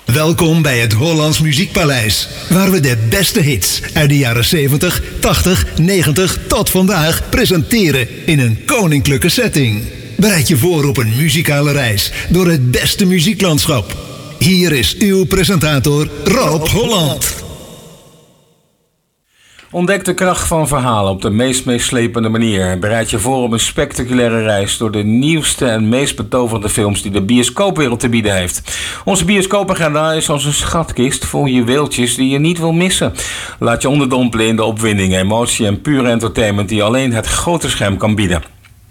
Welkom bij het Hollands Muziekpaleis, waar we de beste hits uit de jaren 70, 80, 90 tot vandaag presenteren in een koninklijke setting. Bereid je voor op een muzikale reis door het beste muzieklandschap. Hier is uw presentator Rob Holland. Ontdek de kracht van verhalen op de meest meeslepende manier. Bereid je voor op een spectaculaire reis door de nieuwste en meest betoverende films die de bioscoopwereld te bieden heeft. Onze bioscoopagenda is als een schatkist vol juweeltjes die je niet wil missen. Laat je onderdompelen in de opwinding, emotie en pure entertainment die alleen het grote scherm kan bieden.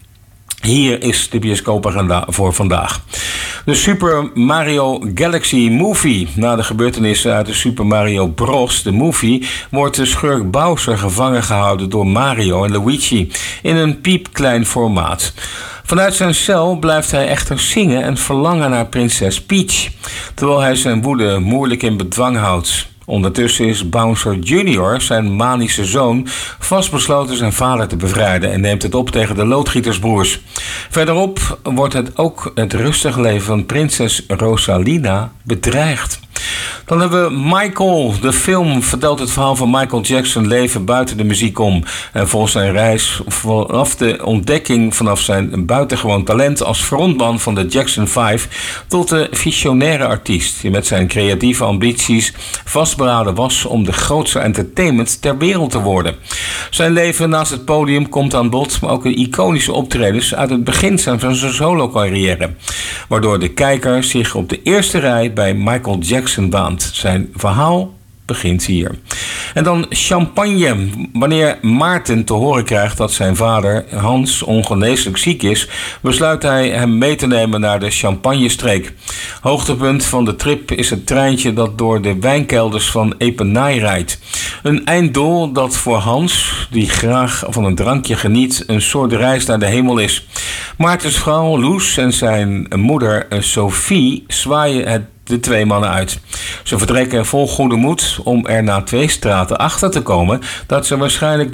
Hier is de bioscoopagenda voor vandaag. De Super Mario Galaxy Movie. Na de gebeurtenissen uit de Super Mario Bros. De movie wordt de schurk Bowser gevangen gehouden door Mario en Luigi in een piepklein formaat. Vanuit zijn cel blijft hij echter zingen en verlangen naar prinses Peach, terwijl hij zijn woede moeilijk in bedwang houdt. Ondertussen is Bowser Jr., zijn manische zoon, vastbesloten zijn vader te bevrijden en neemt het op tegen de loodgietersbroers. Verderop wordt ook het rustig leven van prinses Rosalina bedreigd. Dan hebben we Michael. De film vertelt het verhaal van Michael Jackson leven buiten de muziek om. En volgens zijn reis vanaf de ontdekking vanaf zijn buitengewoon talent als frontman van de Jackson 5 tot de visionaire artiest die met zijn creatieve ambities vastberaden was om de grootste entertainment ter wereld te worden. Zijn leven naast het podium komt aan bod, maar ook de iconische optredens uit het begin van zijn solo-carrière, waardoor de kijker zich op de eerste rij bij Michael Jackson baant. Zijn verhaal begint hier. En dan champagne. Wanneer Maarten te horen krijgt dat zijn vader Hans ongeneeslijk ziek is, besluit hij hem mee te nemen naar de Champagnestreek. Hoogtepunt van de trip is het treintje dat door de wijnkelders van Epernay rijdt. Een einddoel dat voor Hans, die graag van een drankje geniet, een soort reis naar de hemel is. Maartens vrouw Loes en zijn moeder Sophie zwaaien de twee mannen uit. Ze vertrekken vol goede moed om er na 2 straten achter te komen dat ze waarschijnlijk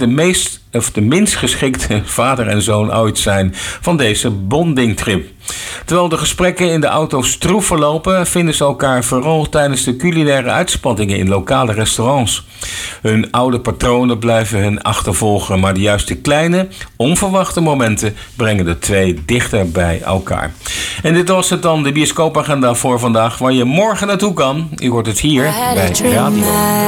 de minst geschikte vader en zoon ooit zijn van deze bondingtrip. Terwijl de gesprekken in de auto stroef verlopen, vinden ze elkaar vooral tijdens de culinaire uitspattingen in lokale restaurants. Hun oude patronen blijven hun achtervolgen, maar de juiste kleine, onverwachte momenten brengen de twee dichter bij elkaar. En dit was het dan, de bioscoopagenda voor vandaag, waar je morgen naartoe kan. U hoort het hier bij Radio.